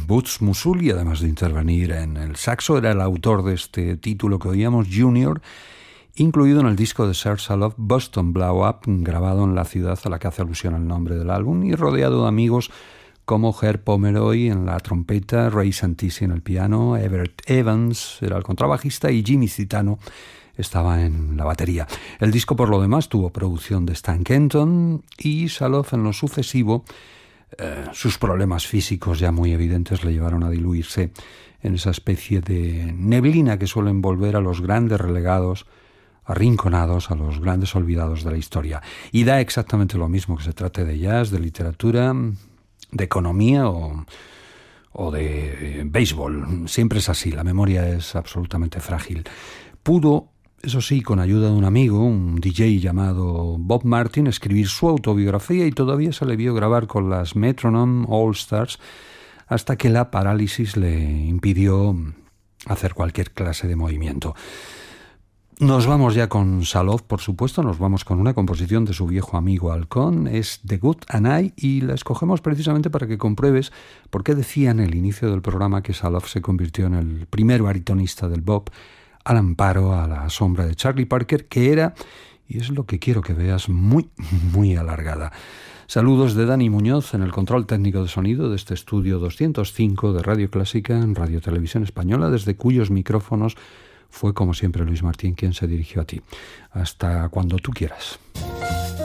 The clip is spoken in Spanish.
Boots Musuli, además de intervenir en el saxo, era el autor de este título que oíamos, Junior, incluido en el disco de Serge Saloff, Boston Blow Up, grabado en la ciudad a la que hace alusión el nombre del álbum, y rodeado de amigos como Herb Pomeroy en la trompeta, Ray Santisi en el piano, Everett Evans era el contrabajista y Jimmy Citano estaba en la batería. El disco, por lo demás, tuvo producción de Stan Kenton y Saloff en lo sucesivo. Sus problemas físicos ya muy evidentes le llevaron a diluirse en esa especie de neblina que suele envolver a los grandes relegados, arrinconados, a los grandes olvidados de la historia. Y da exactamente lo mismo que se trate de jazz, de literatura, de economía o de béisbol. Siempre es así, la memoria es absolutamente frágil. Pudo, eso sí, con ayuda de un amigo, un DJ llamado Bob Martin, escribir su autobiografía y todavía se le vio grabar con las Metronome All Stars hasta que la parálisis le impidió hacer cualquier clase de movimiento. Nos vamos ya con Saloff, por supuesto, nos vamos con una composición de su viejo amigo Alcón, es The Good and I, y la escogemos precisamente para que compruebes por qué decía en el inicio del programa que Saloff se convirtió en el primer baritonista del bop, al amparo, a la sombra de Charlie Parker, que era, y es lo que quiero que veas, muy, muy alargada. Saludos de Dani Muñoz en el control técnico de sonido de este estudio 205 de Radio Clásica en Radio Televisión Española, desde cuyos micrófonos fue, como siempre, Luis Martín quien se dirigió a ti. Hasta cuando tú quieras.